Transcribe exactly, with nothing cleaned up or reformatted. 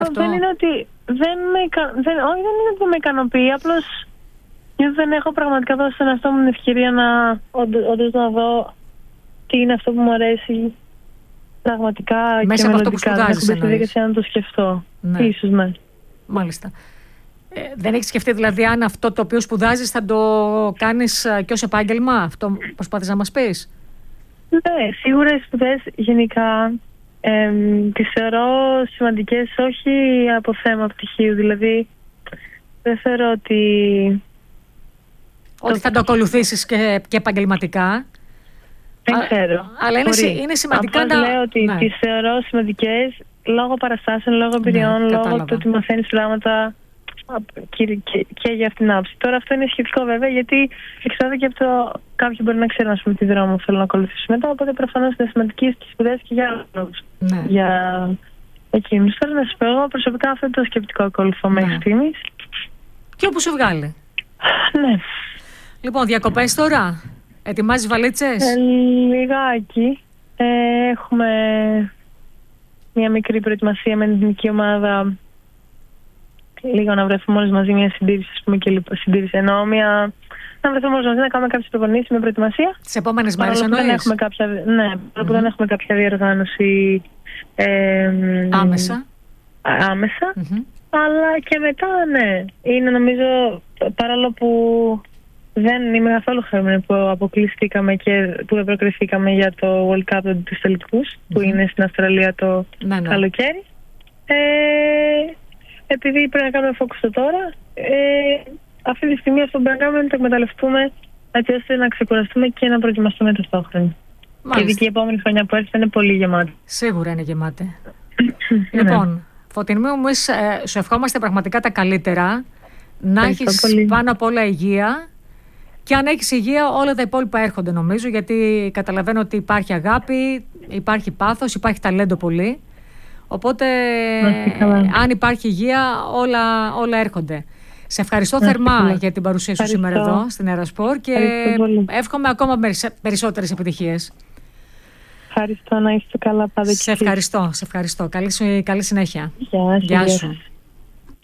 Αυτό... Δεν είναι ότι δεν με, δεν, όχι, δεν είναι ότι δεν με ικανοποιεί, απλώς δεν έχω πραγματικά δώσει στον εαυτό μου την ευκαιρία να όντως να δω τι είναι αυτό που μου αρέσει πραγματικά μέσα και από αυτό που σπουδάζεις, δεν έχω μπει στη να το σκεφτώ. Ναι. Ίσως, ναι. Μάλιστα. Ε, δεν έχεις σκεφτεί δηλαδή αν αυτό το οποίο σπουδάζεις θα το κάνεις και ως επάγγελμα? Αυτό προσπάθεις να μας πεις? Ναι, σίγουρα οι σπουδές γενικά ε, τις θεωρώ σημαντικές, όχι από θέμα πτυχίου. Δηλαδή δεν θεωρώ ότι... Ότι θα το ακολουθήσεις και, και επαγγελματικά. Δεν ξέρω. Αλλά είναι, είναι σημαντικά να... λέω ότι ναι. τις θεωρώ σημαντικές λόγω παραστάσεων, λόγω εμπειριών, ναι, λόγω του ότι μαθαίνεις πράγματα και, και, και για αυτήν την άποψη. Τώρα αυτό είναι σχετικό βέβαια, γιατί εξαρτάται και από το κάποιοι μπορεί να ξέρουν ας πούμε, τι δρόμο θέλουν να ακολουθήσουν μετά, οπότε προφανώς είναι σημαντικές και σπουδές και για άλλους λόγους. Ναι. Για εκείνους. Θέλω να σας πω, εγώ προσωπικά αυτό το σκεπτικό ακολουθώ ναι. μέχρι στιγμής. Και όπου σου βγάλει. Ναι. Λοιπόν, διακοπές τώρα. Ετοιμάζεις βαλίτσες? Ε, λιγάκι. Ε, έχουμε μια μικρή προετοιμασία με την εθνική ομάδα. Λίγο να βρεθούμε όλες μαζί, μια συντήρηση, ας πούμε, και λοιπόν, συντήρηση εννοώ μια... Να βρεθούμε όλες μαζί, να κάνουμε κάποιες προπονήσεις με προετοιμασία. Τις επόμενες μέρες εννοείς? Δεν έχουμε κάποια, ναι, mm-hmm. που δεν έχουμε κάποια διοργάνωση ε, άμεσα. Άμεσα. Mm-hmm. Αλλά και μετά, ναι. Είναι νομίζω, παρόλο που δεν είμαι καθόλου χαρούμενη που αποκλειστήκαμε και που δεν προκριθήκαμε για το World Cup τους τελικούς, mm-hmm. που είναι στην Αυστραλία το ναι, ναι. καλοκαίρι. Ε, επειδή πρέπει να κάνουμε focus στο τώρα, ε, αυτή τη στιγμή αυτό που πρέπει να κάνουμε είναι να το εκμεταλλευτούμε έτσι ώστε να ξεκουραστούμε και να προετοιμαστούμε ταυτόχρονα. Και η επόμενη χρονιά που έρχεται είναι πολύ γεμάτη. Σίγουρα είναι γεμάτη. Λοιπόν, Φωτεινή μου, εμείς ε, σου ευχόμαστε πραγματικά τα καλύτερα. Να έχεις πάνω απ' όλα υγεία. Και αν έχεις υγεία, όλα τα υπόλοιπα έρχονται νομίζω, γιατί καταλαβαίνω ότι υπάρχει αγάπη, υπάρχει πάθος, υπάρχει ταλέντο πολύ. Οπότε, αν υπάρχει υγεία, όλα, όλα έρχονται. Σε ευχαριστώ να, θερμά να, για την παρουσία σου σήμερα εδώ στην Ερασπορ και εύχομαι ακόμα περισσότερες επιτυχίες. Ευχαριστώ, να είστε καλά πάντα. Σε ευχαριστώ, σε ευχαριστώ. Καλή, καλή συνέχεια. Γεια, Γεια σου.